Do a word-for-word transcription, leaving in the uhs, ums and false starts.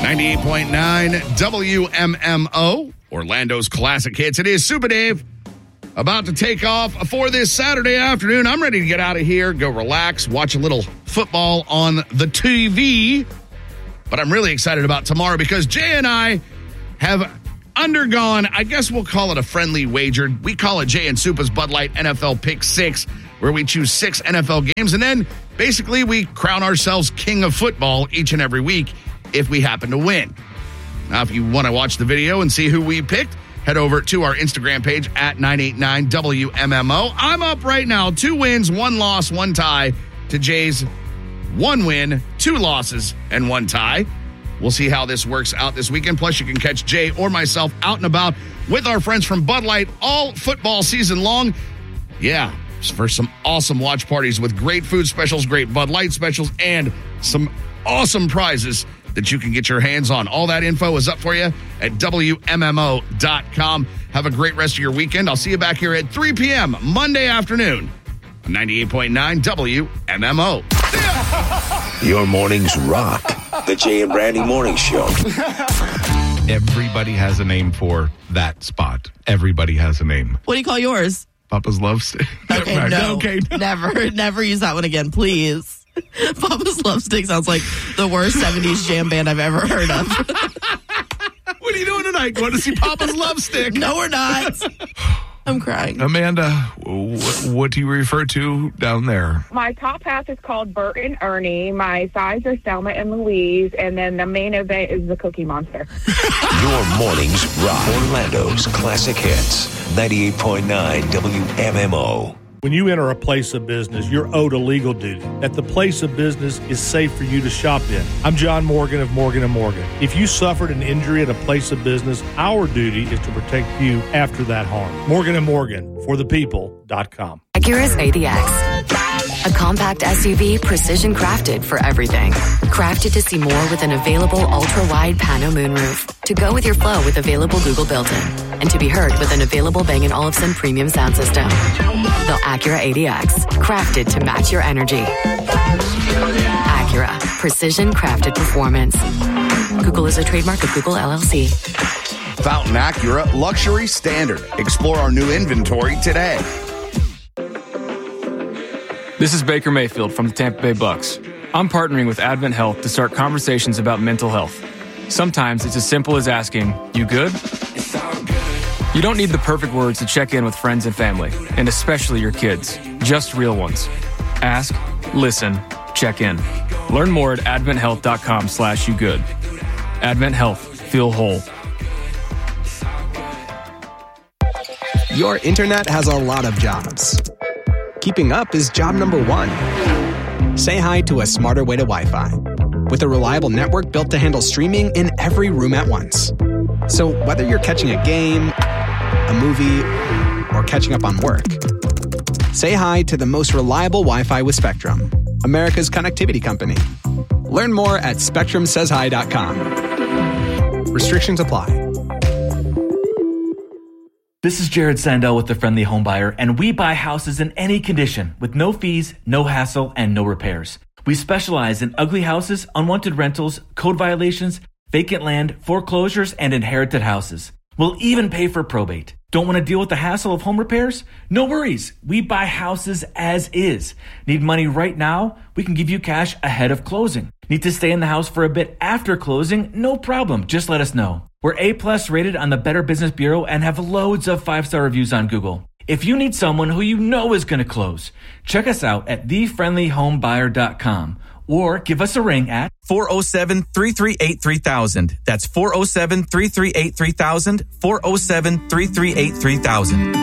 ninety-eight point nine W M M O, Orlando's classic hits. It is Super Dave about to take off for this Saturday afternoon. I'm ready to get out of here, go relax, watch a little football on the T V. But I'm really excited about tomorrow because Jay and I have undergone, I guess we'll call it a friendly wager. We call it Jay and Supa's Bud Light N F L Pick Six, where we choose six N F L games, and then basically we crown ourselves king of football each and every week if we happen to win. Now, if you want to watch the video and see who we picked, head over to our Instagram page at nine eighty-nine W M M O. I'm up right now, two wins, one loss, one tie to Jay's one win, two losses, and one tie. We'll see how this works out this weekend. Plus, you can catch Jay or myself out and about with our friends from Bud Light all football season long. Yeah, for some awesome watch parties with great food specials, great Bud Light specials, and some awesome prizes that you can get your hands on. All that info is up for you at W M M O dot com. Have a great rest of your weekend. I'll see you back here at three p.m. Monday afternoon on ninety-eight point nine W M M O. Your mornings rock. The Jay and Brandy Morning Show. Everybody has a name for that spot. Everybody has a name. What do you call yours? Papa's Love Stick. Okay, no. Okay. Never, never use that one again, please. Papa's Love Stick sounds like the worst seventies jam band I've ever heard of. What are you doing tonight? Going to see Papa's Love Stick? No, we're not. I'm crying. Amanda, what, what do you refer to down there? My top half is called Bert and Ernie. My sides are Selma and Louise. And then the main event is the Cookie Monster. Your mornings rock. Orlando's classic hits. ninety-eight point nine W M M O. When you enter a place of business, you're owed a legal duty that the place of business is safe for you to shop in. I'm John Morgan of Morgan and Morgan. If you suffered an injury at a place of business, our duty is to protect you after that harm. Morgan and Morgan, for the people dot com. Acura's A D X, a compact S U V precision crafted for everything. Crafted to see more with an available ultra-wide pano moonroof. To go with your flow with available Google built-in. And to be heard with an available Bang and Olufsen premium sound system. The Acura A D X, crafted to match your energy. Acura, precision crafted performance. Google is a trademark of Google L L C. Fountain Acura Luxury Standard. Explore our new inventory today. This is Baker Mayfield from the Tampa Bay Bucks. I'm partnering with Advent Health to start conversations about mental health. Sometimes it's as simple as asking, "You good?" You don't need the perfect words to check in with friends and family, and especially your kids. Just real ones. Ask, listen, check in. Learn more at advent health dot com slash you good. Advent Health. Feel whole. Your internet has a lot of jobs. Keeping up is job number one. Say hi to a smarter way to Wi-Fi. With a reliable network built to handle streaming in every room at once. So whether you're catching a game, a movie, or catching up on work, say hi to the most reliable Wi-Fi with Spectrum, America's connectivity company. Learn more at spectrum says hi dot com. Restrictions apply. This is Jared Sandell with The Friendly Home Buyer, and we buy houses in any condition with no fees, no hassle, and no repairs. We specialize in ugly houses, unwanted rentals, code violations, vacant land, foreclosures, and inherited houses. We'll even pay for probate. Don't want to deal with the hassle of home repairs? No worries. We buy houses as is. Need money right now? We can give you cash ahead of closing. Need to stay in the house for a bit after closing? No problem. Just let us know. We're A-plus rated on the Better Business Bureau and have loads of five-star reviews on Google. If you need someone who you know is going to close, check us out at the friendly home buyer dot com or give us a ring at four oh seven, three three eight, three thousand. That's four oh seven, three three eight, three thousand, four oh seven, three three eight, three thousand.